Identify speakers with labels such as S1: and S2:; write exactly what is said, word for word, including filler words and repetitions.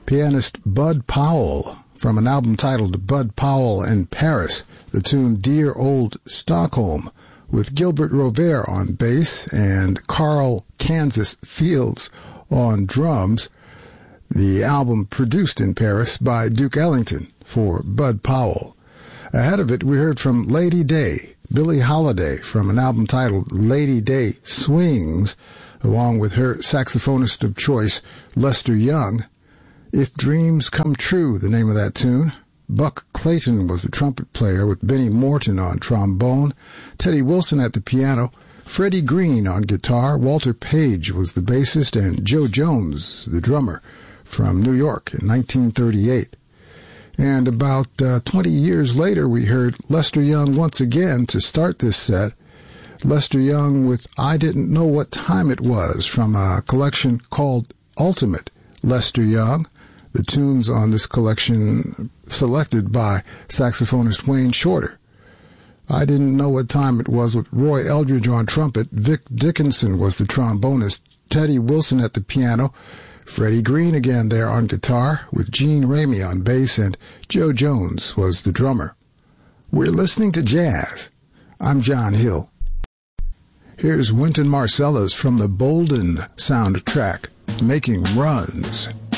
S1: pianist Bud Powell from an album titled Bud Powell in Paris, the tune Dear Old Stockholm, with Gilbert Rovere on bass and Carl Kansas Fields on drums. The album produced in Paris by Duke Ellington for Bud Powell. Ahead of it, we heard from Lady Day, Billie Holiday, from an album titled Lady Day Swings, along with her saxophonist of choice, Lester Young. If Dreams Come True, the name of that tune. Buck Clayton was the trumpet player with Benny Morton on trombone, Teddy Wilson at the piano, Freddie Green on guitar, Walter Page was the bassist, and Joe Jones, the drummer, from New York in nineteen thirty-eight. And about uh, twenty years later, we heard Lester Young once again to start this set. Lester Young with I Didn't Know What Time It Was from a collection called Ultimate Lester Young. The tunes on this collection selected by saxophonist Wayne Shorter. I Didn't Know What Time It Was with Roy Eldridge on trumpet. Vic Dickinson was the trombonist. Teddy Wilson at the piano. Freddie Green again there on guitar with Gene Ramey on bass, and Joe Jones was the drummer. We're listening to jazz. I'm John Hill. Here's Wynton Marsalis from the Bolden soundtrack, Making Runs.